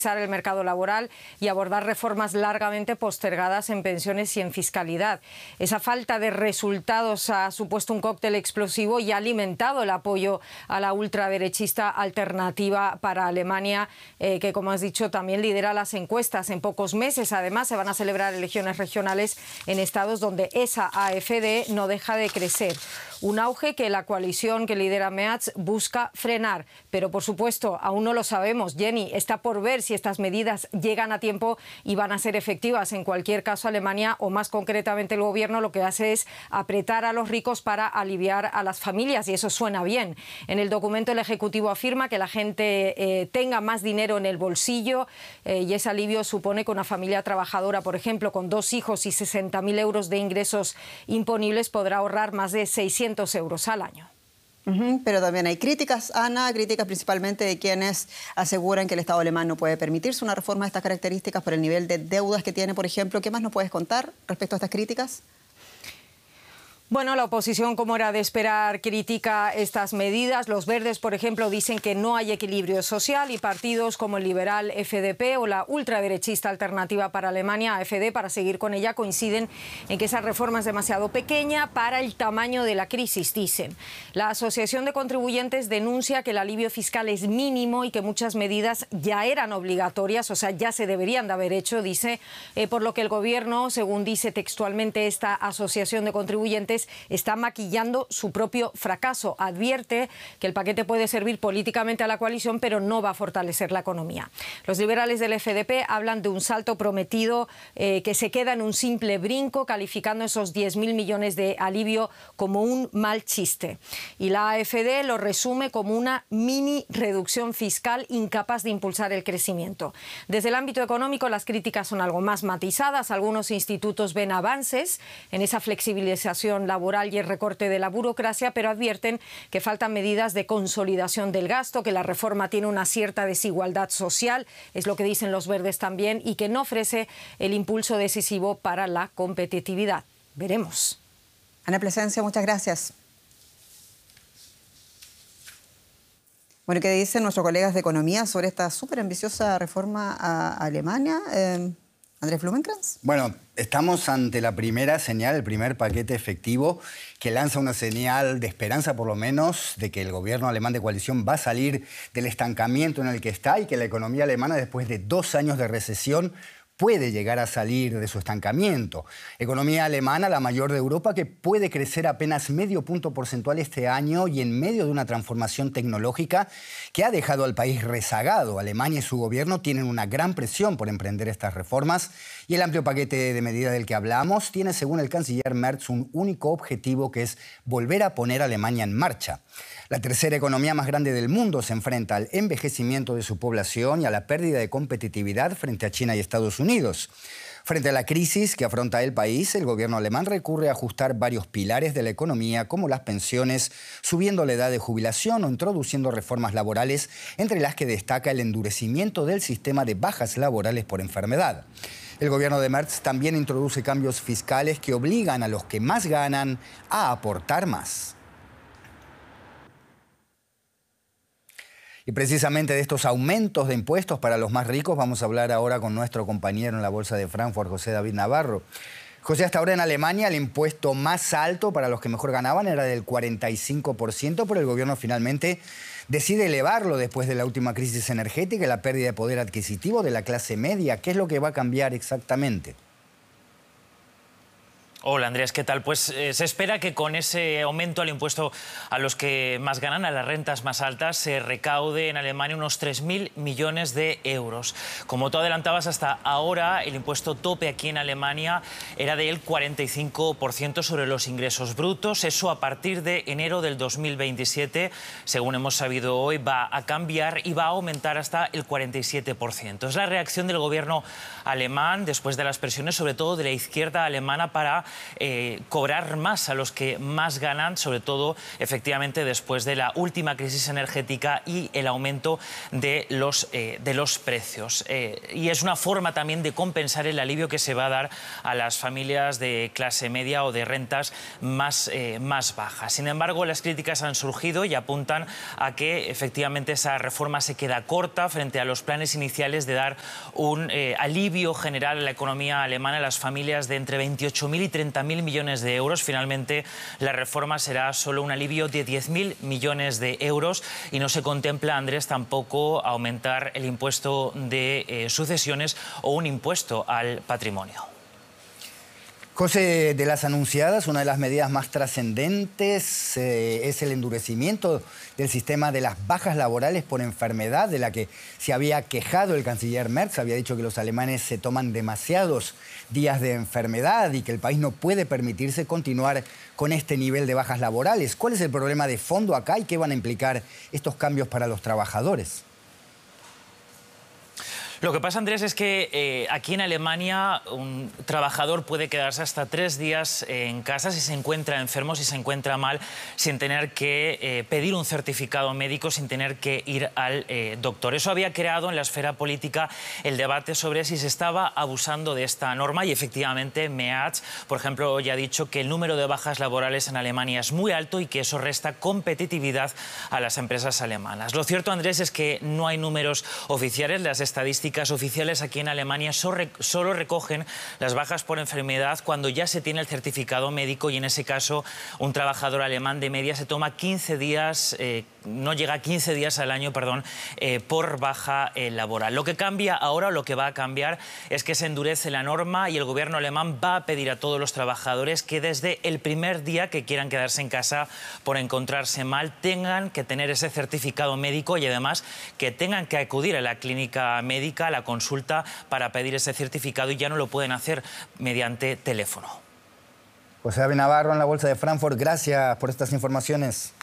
el mercado laboral y abordar reformas largamente postergadas en pensiones y en fiscalidad. Esa falta de resultados ha supuesto un cóctel explosivo y ha alimentado el apoyo a la ultraderechista Alternativa para Alemania, que, como has dicho, también lidera las encuestas. En pocos meses, además, se van a celebrar elecciones regionales en estados donde esa AfD no deja de crecer. Un auge que la coalición que lidera Merz busca frenar. Pero, por supuesto, aún no lo sabemos. Jenny, está por ver si estas medidas llegan a tiempo y van a ser efectivas. En cualquier caso, Alemania, o más concretamente el gobierno, lo que hace es apretar a los ricos para aliviar a las familias, y eso suena bien. En el documento el Ejecutivo afirma que la gente tenga más dinero en el bolsillo y ese alivio supone que una familia trabajadora, por ejemplo, con 2 hijos y 60.000 euros de ingresos imponibles, podrá ahorrar más de 600 euros al año. Pero también hay críticas, Ana, críticas principalmente de quienes aseguran que el Estado alemán no puede permitirse una reforma de estas características por el nivel de deudas que tiene, por ejemplo. ¿Qué más nos puedes contar respecto a estas críticas? Bueno, la oposición, como era de esperar, critica estas medidas. Los verdes, por ejemplo, dicen que no hay equilibrio social, y partidos como el liberal FDP o la ultraderechista Alternativa para Alemania, AfD, para seguir con ella, coinciden en que esa reforma es demasiado pequeña para el tamaño de la crisis, dicen. La Asociación de Contribuyentes denuncia que el alivio fiscal es mínimo y que muchas medidas ya eran obligatorias, o sea, ya se deberían de haber hecho, dice, por lo que el gobierno, según dice textualmente esta Asociación de Contribuyentes, está maquillando su propio fracaso. Advierte que el paquete puede servir políticamente a la coalición, pero no va a fortalecer la economía. Los liberales del FDP hablan de un salto prometido que se queda en un simple brinco, calificando esos 10.000 millones de alivio como un mal chiste. Y la AfD lo resume como una mini reducción fiscal incapaz de impulsar el crecimiento. Desde el ámbito económico, las críticas son algo más matizadas. Algunos institutos ven avances en esa flexibilización laboral y el recorte de la burocracia, pero advierten que faltan medidas de consolidación del gasto, que la reforma tiene una cierta desigualdad social, es lo que dicen los verdes también, y que no ofrece el impulso decisivo para la competitividad. Veremos. Ana Plasencia, muchas gracias. Bueno, ¿qué dicen nuestros colegas de economía sobre esta súper ambiciosa reforma a Alemania? Andrés Blumenkrantz. Bueno, estamos ante la primera señal, el primer paquete efectivo que lanza una señal de esperanza, por lo menos, de que el gobierno alemán de coalición va a salir del estancamiento en el que está y que la economía alemana, después de 2 años de recesión, puede llegar a salir de su estancamiento. Economía alemana, la mayor de Europa, que puede crecer apenas medio punto porcentual este año y en medio de una transformación tecnológica que ha dejado al país rezagado. Alemania y su gobierno tienen una gran presión por emprender estas reformas y el amplio paquete de medidas del que hablamos tiene, según el canciller Merz, un único objetivo, que es volver a poner a Alemania en marcha. La tercera economía más grande del mundo se enfrenta al envejecimiento de su población y a la pérdida de competitividad frente a China y Estados Unidos. Frente a la crisis que afronta el país, el gobierno alemán recurre a ajustar varios pilares de la economía, como las pensiones, subiendo la edad de jubilación o introduciendo reformas laborales, entre las que destaca el endurecimiento del sistema de bajas laborales por enfermedad. El gobierno de Merz también introduce cambios fiscales que obligan a los que más ganan a aportar más. Y precisamente de estos aumentos de impuestos para los más ricos vamos a hablar ahora con nuestro compañero en la Bolsa de Frankfurt, José David Navarro. José, hasta ahora en Alemania el impuesto más alto para los que mejor ganaban era del 45%, pero el gobierno finalmente decide elevarlo después de la última crisis energética y la pérdida de poder adquisitivo de la clase media. ¿Qué es lo que va a cambiar exactamente? Hola Andrés, ¿qué tal? Pues se espera que con ese aumento al impuesto a los que más ganan, a las rentas más altas, se recaude en Alemania unos 3.000 millones de euros. Como tú adelantabas, hasta ahora el impuesto tope aquí en Alemania era del 45% sobre los ingresos brutos. Eso a partir de enero del 2027, según hemos sabido hoy, va a cambiar y va a aumentar hasta el 47%. Es la reacción del gobierno alemán después de las presiones, sobre todo de la izquierda alemana, para cobrar más a los que más ganan, sobre todo efectivamente después de la última crisis energética y el aumento de los precios. Y es una forma también de compensar el alivio que se va a dar a las familias de clase media o de rentas más bajas. Sin embargo, las críticas han surgido y apuntan a que efectivamente esa reforma se queda corta frente a los planes iniciales de dar un alivio general a la economía alemana, a las familias de entre 28.000 y 30.000 millones de euros. Finalmente, la reforma será solo un alivio de 10.000 millones de euros y no se contempla, Andrés, tampoco aumentar el impuesto de sucesiones o un impuesto al patrimonio. José, de las anunciadas, una de las medidas más trascendentes es el endurecimiento del sistema de las bajas laborales por enfermedad, de la que se había quejado el canciller Merz. Había dicho que los alemanes se toman demasiados días de enfermedad y que el país no puede permitirse continuar con este nivel de bajas laborales. ¿Cuál es el problema de fondo acá y qué van a implicar estos cambios para los trabajadores? Lo que pasa, Andrés, es que aquí en Alemania un trabajador puede quedarse hasta 3 días en casa si se encuentra enfermo, si se encuentra mal, sin tener que pedir un certificado médico, sin tener que ir al doctor. Eso había creado en la esfera política el debate sobre si se estaba abusando de esta norma y efectivamente Merz, por ejemplo, ya ha dicho que el número de bajas laborales en Alemania es muy alto y que eso resta competitividad a las empresas alemanas. Lo cierto, Andrés, es que no hay números oficiales. Las estadísticas oficiales aquí en Alemania solo recogen las bajas por enfermedad cuando ya se tiene el certificado médico y en ese caso un trabajador alemán de media se toma 15 días, no llega a 15 días al año, perdón, por baja laboral. Lo que cambia ahora, lo que va a cambiar es que se endurece la norma y el gobierno alemán va a pedir a todos los trabajadores que desde el primer día que quieran quedarse en casa por encontrarse mal tengan que tener ese certificado médico y además que tengan que acudir a la clínica médica, a la consulta para pedir ese certificado y ya no lo pueden hacer mediante teléfono. José David Navarro en la Bolsa de Frankfurt, gracias por estas informaciones.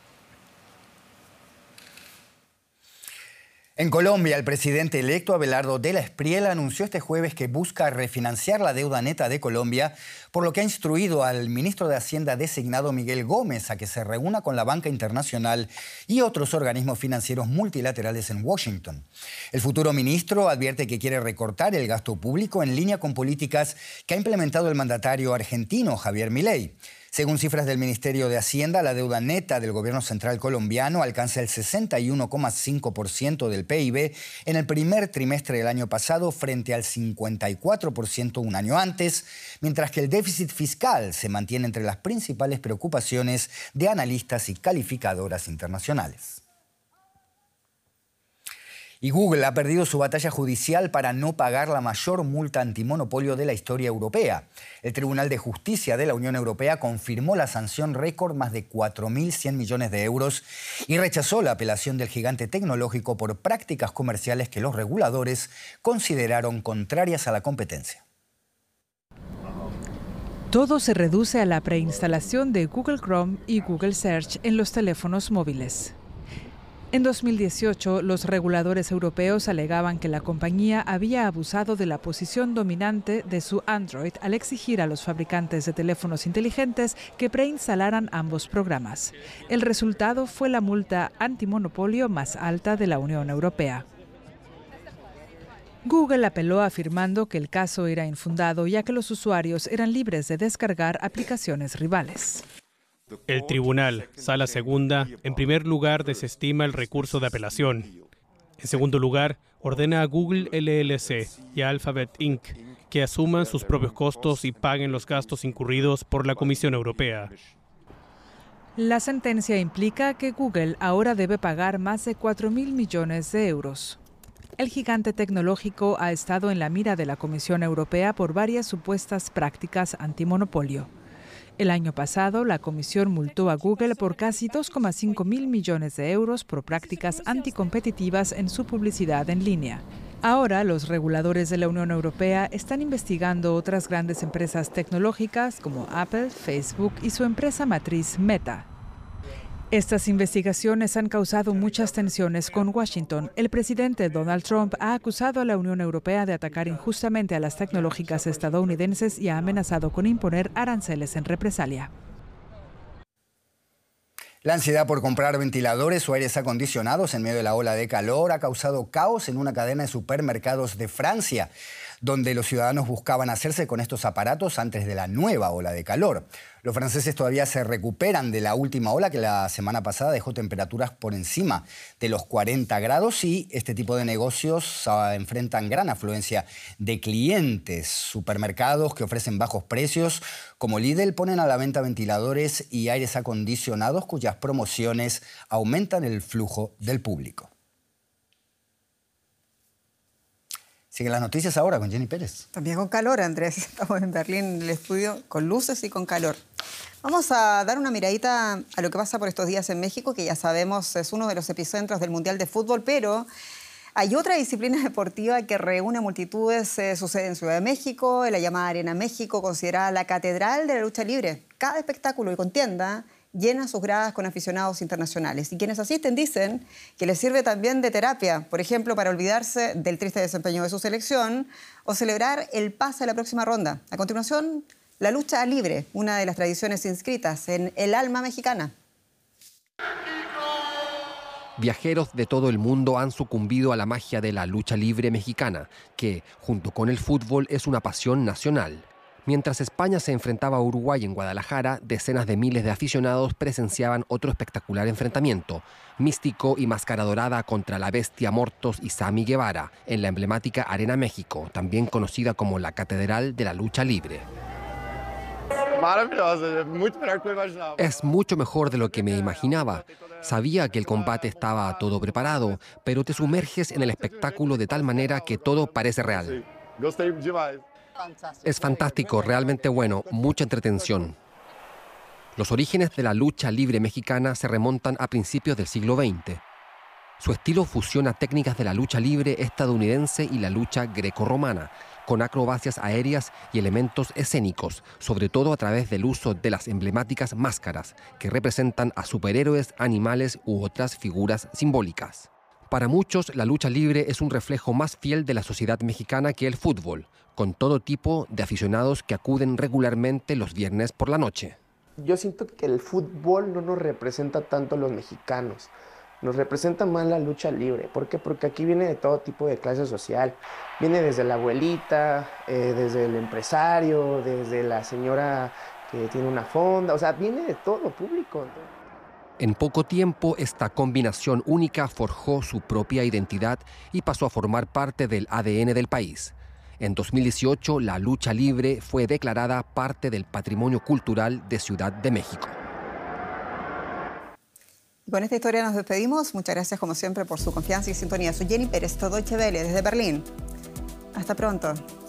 En Colombia, el presidente electo Abelardo de la Espriella anunció este jueves que busca refinanciar la deuda neta de Colombia, por lo que ha instruido al ministro de Hacienda designado Miguel Gómez a que se reúna con la banca internacional y otros organismos financieros multilaterales en Washington. El futuro ministro advierte que quiere recortar el gasto público en línea con políticas que ha implementado el mandatario argentino Javier Milei. Según cifras del Ministerio de Hacienda, la deuda neta del gobierno central colombiano alcanza el 61,5% del PIB en el primer trimestre del año pasado frente al 54% un año antes, mientras que el déficit fiscal se mantiene entre las principales preocupaciones de analistas y calificadoras internacionales. Y Google ha perdido su batalla judicial para no pagar la mayor multa antimonopolio de la historia europea. El Tribunal de Justicia de la Unión Europea confirmó la sanción récord, más de 4.100 millones de euros, y rechazó la apelación del gigante tecnológico por prácticas comerciales que los reguladores consideraron contrarias a la competencia. Todo se reduce a la preinstalación de Google Chrome y Google Search en los teléfonos móviles. En 2018, los reguladores europeos alegaban que la compañía había abusado de la posición dominante de su Android al exigir a los fabricantes de teléfonos inteligentes que preinstalaran ambos programas. El resultado fue la multa antimonopolio más alta de la Unión Europea. Google apeló afirmando que el caso era infundado ya que los usuarios eran libres de descargar aplicaciones rivales. El tribunal, Sala Segunda, en primer lugar desestima el recurso de apelación. En segundo lugar, ordena a Google LLC y a Alphabet Inc. que asuman sus propios costos y paguen los gastos incurridos por la Comisión Europea. La sentencia implica que Google ahora debe pagar más de 4.000 millones de euros. El gigante tecnológico ha estado en la mira de la Comisión Europea por varias supuestas prácticas antimonopolio. El año pasado, la Comisión multó a Google por casi 2,5 mil millones de euros por prácticas anticompetitivas en su publicidad en línea. Ahora, los reguladores de la Unión Europea están investigando otras grandes empresas tecnológicas como Apple, Facebook y su empresa matriz Meta. Estas investigaciones han causado muchas tensiones con Washington. El presidente Donald Trump ha acusado a la Unión Europea de atacar injustamente a las tecnológicas estadounidenses y ha amenazado con imponer aranceles en represalia. La ansiedad por comprar ventiladores o aires acondicionados en medio de la ola de calor ha causado caos en una cadena de supermercados de Francia, donde los ciudadanos buscaban hacerse con estos aparatos antes de la nueva ola de calor. Los franceses todavía se recuperan de la última ola que la semana pasada dejó temperaturas por encima de los 40 grados y este tipo de negocios enfrentan gran afluencia de clientes. Supermercados que ofrecen bajos precios como Lidl ponen a la venta ventiladores y aires acondicionados cuyas promociones aumentan el flujo del público. Siguen las noticias ahora con Jenny Pérez. También con calor, Andrés. Estamos en Berlín, en el estudio, con luces y con calor. Vamos a dar una miradita a lo que pasa por estos días en México, que ya sabemos es uno de los epicentros del Mundial de Fútbol, pero hay otra disciplina deportiva que reúne multitudes, sucede en Ciudad de México, en la llamada Arena México, considerada la catedral de la lucha libre. Cada espectáculo y contienda llena sus gradas con aficionados internacionales. Y quienes asisten dicen que les sirve también de terapia, por ejemplo, para olvidarse del triste desempeño de su selección o celebrar el pase a la próxima ronda. A continuación, la lucha libre, una de las tradiciones inscritas en el alma mexicana. Viajeros de todo el mundo han sucumbido a la magia de la lucha libre mexicana, que, junto con el fútbol, es una pasión nacional. Mientras España se enfrentaba a Uruguay en Guadalajara, decenas de miles de aficionados presenciaban otro espectacular enfrentamiento, Místico y Máscara Dorada contra la Bestia Mortos y Sammy Guevara, en la emblemática Arena México, también conocida como la Catedral de la Lucha Libre. Es mucho mejor de lo que me imaginaba. Sabía que el combate estaba todo preparado, pero te sumerges en el espectáculo de tal manera que todo parece real. Es fantástico, realmente bueno, mucha entretención. Los orígenes de la lucha libre mexicana se remontan a principios del siglo XX. Su estilo fusiona técnicas de la lucha libre estadounidense y la lucha grecorromana, con acrobacias aéreas y elementos escénicos, sobre todo a través del uso de las emblemáticas máscaras, que representan a superhéroes, animales u otras figuras simbólicas. Para muchos, la lucha libre es un reflejo más fiel de la sociedad mexicana que el fútbol, con todo tipo de aficionados que acuden regularmente los viernes por la noche. Yo siento que el fútbol no nos representa tanto a los mexicanos, nos representa más la lucha libre. ¿Por qué? Porque aquí viene de todo tipo de clase social. Viene desde la abuelita, desde el empresario, desde la señora que tiene una fonda, o sea, viene de todo público. En poco tiempo, esta combinación única forjó su propia identidad y pasó a formar parte del ADN del país. En 2018, la lucha libre fue declarada parte del patrimonio cultural de Ciudad de México. Con esta historia nos despedimos. Muchas gracias, como siempre, por su confianza y sintonía. Soy Jenny Pérez, Deutsche Welle, desde Berlín. Hasta pronto.